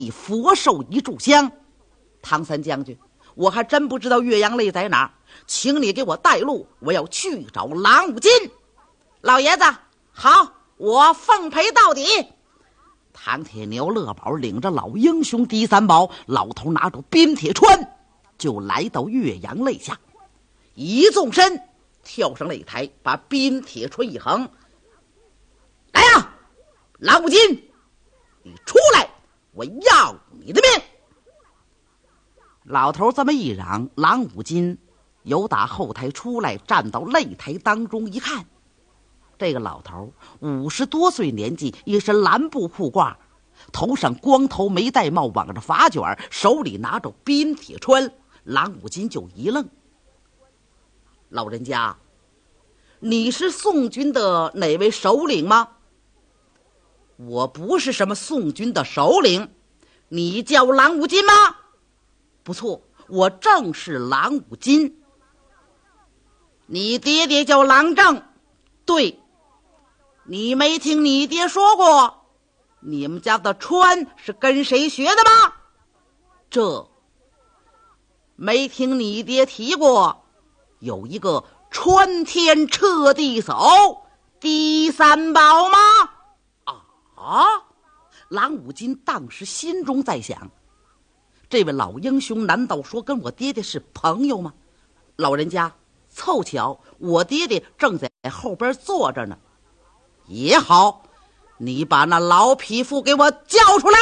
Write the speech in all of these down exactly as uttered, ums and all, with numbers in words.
佛寿一炷香。唐三将军，我还真不知道岳阳泪在哪儿，请你给我带路，我要去找郎武金。老爷子，好，我奉陪到底。唐铁牛乐宝领着老英雄狄三宝，老头拿着冰铁川，就来到岳阳泪下，一纵身跳上擂台，把冰铁川一横，来呀，郎武金，你出来，我要你的命！老头这么一嚷，郎武金由打后台出来，站到擂台当中一看，这个老头五十多岁年纪，一身蓝布裤褂，头上光头没戴帽，挽着发卷，手里拿着冰铁川。郎武金就一愣，老人家，你是宋军的哪位首领吗？我不是什么宋军的首领。你叫郎武金吗？不错，我正是郎武金。你爹爹叫郎正？对。你没听你爹说过，你们家的川是跟谁学的吗？这没听你爹提过，有一个穿天彻地叟狄三宝吗？啊！郎武金当时心中在想，这位老英雄难道说跟我爹爹是朋友吗？老人家，凑巧我爹爹正在后边坐着呢。也好，你把那老匹夫给我叫出来。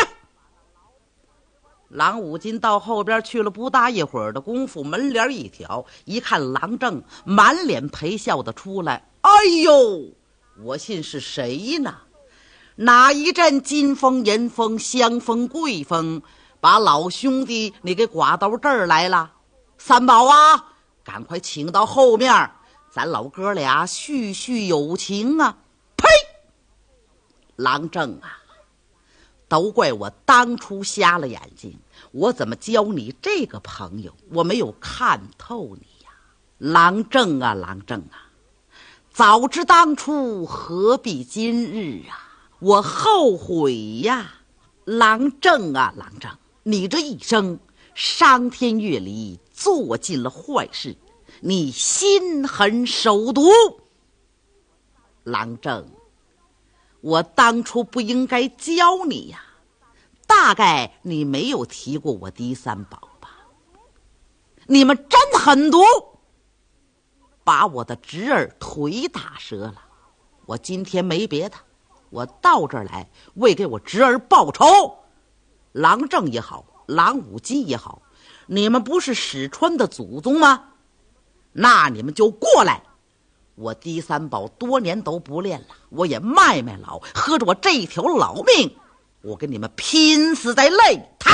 郎武金到后边去了，不大一会儿的功夫，门帘一挑，一看郎正满脸陪笑的出来。哎呦，我信是谁呢？哪一阵金风银风香风贵风，把老兄弟你给刮到这儿来了？三宝啊，赶快请到后面，咱老哥俩叙叙友情啊！呸！郎正啊，都怪我当初瞎了眼睛，我怎么交你这个朋友？我没有看透你呀，郎正啊，郎正啊！早知当初何必今日啊！我后悔呀，郎正啊，郎正，你这一生伤天越离，做尽了坏事，你心狠手毒。郎正，我当初不应该教你呀，大概你没有提过我狄三宝吧？你们真狠毒，把我的侄儿腿打折了。我今天没别的，我到这儿来为给我侄儿报仇。郎正也好，郎武金也好，你们不是史川的祖宗吗？那你们就过来。我狄三宝多年都不练了，我也卖卖老，喝着我这条老命，我跟你们拼死在擂台。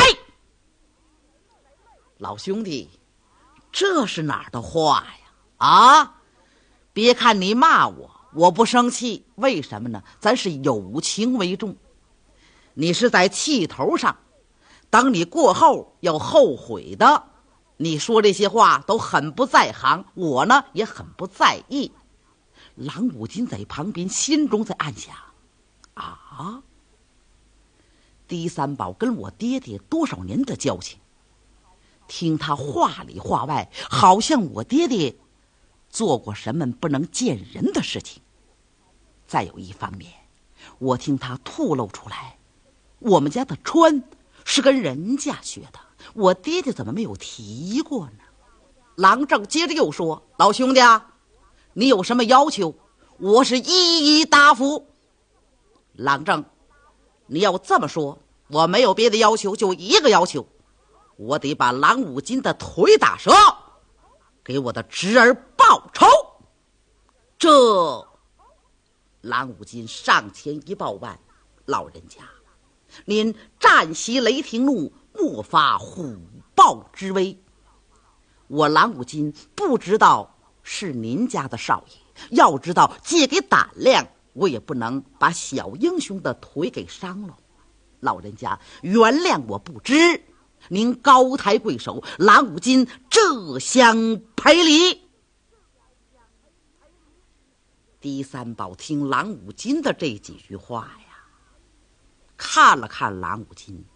老兄弟，这是哪儿的话呀？啊，别看你骂我，我不生气，为什么呢？咱是友情为重。你是在气头上，等你过后要后悔的。你说这些话都很不在行，我呢也很不在意。郎武金在旁边心中在暗想，啊，狄三宝跟我爹爹多少年的交情，听他话里话外，好像我爹爹做过什么不能见人的事情。再有一方面，我听他吐露出来，我们家的川是跟人家学的，我爹爹怎么没有提过呢？郎正接着又说，老兄弟啊，你有什么要求，我是一一答复。郎正，你要这么说，我没有别的要求，就一个要求，我得把郎武金的腿打折，给我的侄儿报仇。这郎武金上前一抱腕，老人家，您战袭雷霆怒，莫发虎豹之威。我郎武金不知道是您家的少爷，要知道借给胆量，我也不能把小英雄的腿给伤了。老人家原谅我不知，您高抬贵手，郎武金这厢赔礼。狄三宝听郎武金的这几句话呀，看了看郎武金，